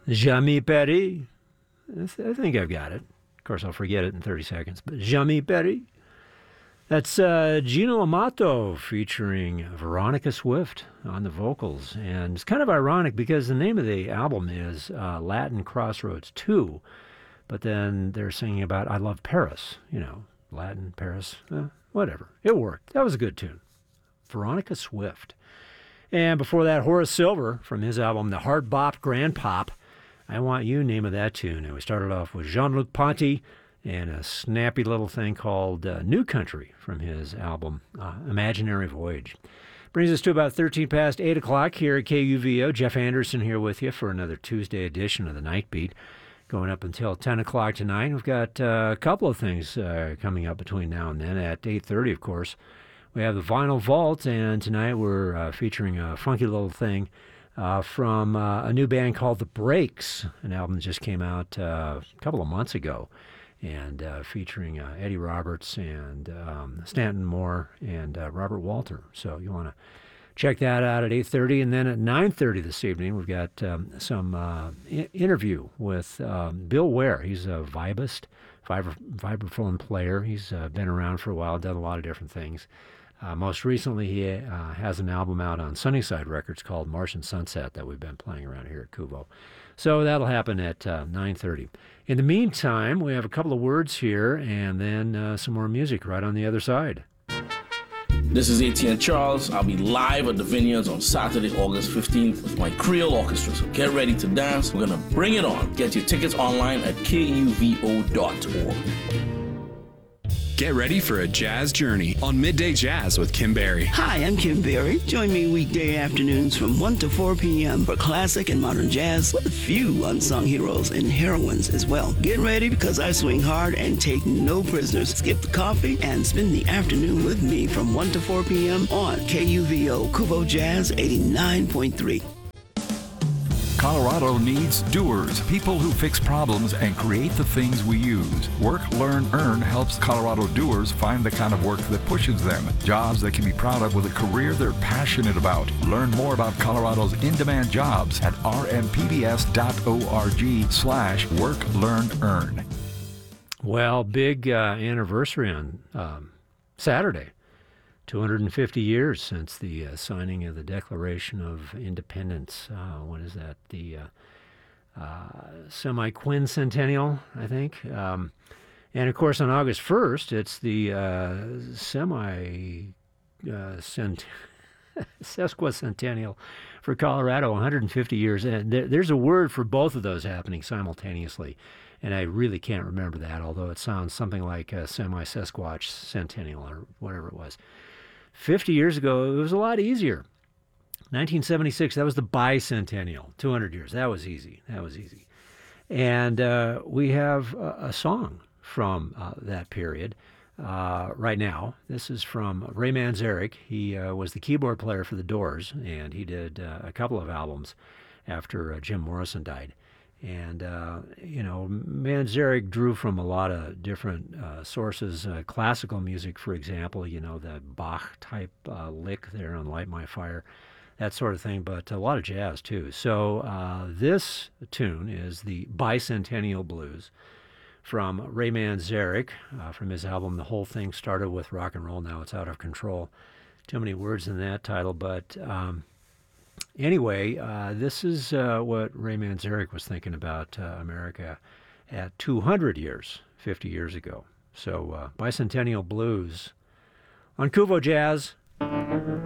Jamais Paris. I think I've got it. Of course, I'll forget it in 30 seconds. But Jamais Paris. That's Gino Amato featuring Veronica Swift on the vocals. And it's kind of ironic because the name of the album is Latin Crossroads 2. But then they're singing about I Love Paris. Latin, Paris, whatever. It worked. That was a good tune. Veronica Swift. And before that, Horace Silver from his album The Hard Bop Grand Pop. I Want You, name of that tune. And we started off with Jean-Luc Ponty and a snappy little thing called New Country from his album Imaginary Voyage. Brings us to about 13 past 8 o'clock here at KUVO. Jeff Anderson here with you for another Tuesday edition of the Night Beat. Going up until 10 o'clock tonight. We've got a couple of things coming up between now and then. At 8:30, of course, we have the Vinyl Vault, and tonight we're featuring a funky little thing from a new band called The Breaks, an album that just came out a couple of months ago, and featuring Eddie Roberts and Stanton Moore and Robert Walter. So you want to check that out at 8:30, and then at 9:30 this evening, we've got some interview with Bill Ware. He's a vibist, vibraphone player. He's been around for a while, done a lot of different things. Most recently, he has an album out on Sunnyside Records called Martian Sunset that we've been playing around here at Kuvo. So that'll happen at 9:30. In the meantime, we have a couple of words here, and then some more music right on the other side. This is ATN Charles. I'll be live at the Vineyards on Saturday, August 15th with my Creole Orchestra. So get ready to dance. We're going to bring it on. Get your tickets online at kuvo.org. Get ready for a jazz journey on Midday Jazz with Kim Berry. Hi, I'm Kim Berry. Join me weekday afternoons from 1 to 4 p.m. for classic and modern jazz with a few unsung heroes and heroines as well. Get ready because I swing hard and take no prisoners. Skip the coffee and spend the afternoon with me from 1 to 4 p.m. on KUVO Kuvo Jazz 89.3. Colorado needs doers, people who fix problems and create the things we use. Work, Learn, Earn helps Colorado doers find the kind of work that pushes them, jobs they can be proud of with a career they're passionate about. Learn more about Colorado's in-demand jobs at rmpbs.org/Work, Learn, Earn. Well, big anniversary on Saturday. 250 years since the signing of the Declaration of Independence. What is that? The semi-quincentennial, I think. And, of course, on August 1st, it's the sesquicentennial for Colorado, 150 years. And there's a word for both of those happening simultaneously. And I really can't remember that, although it sounds something like a semi-sesquatch centennial or whatever it was. 50 years ago, it was a lot easier. 1976, that was the bicentennial, 200 years. That was easy. And we have a song from that period right now. This is from Ray Manzarek. He was the keyboard player for The Doors, and he did a couple of albums after Jim Morrison died. And, Manzarek drew from a lot of different sources. Classical music, for example, the Bach-type lick there on Light My Fire, that sort of thing, but a lot of jazz, too. So this tune is the Bicentennial Blues from Ray Manzarek from his album The Whole Thing Started with Rock and Roll, Now It's Out of Control. Too many words in that title, but... Anyway, this is what Ray Manzarek was thinking about America at 200 years, 50 years ago. So, Bicentennial Blues on Kuvo Jazz.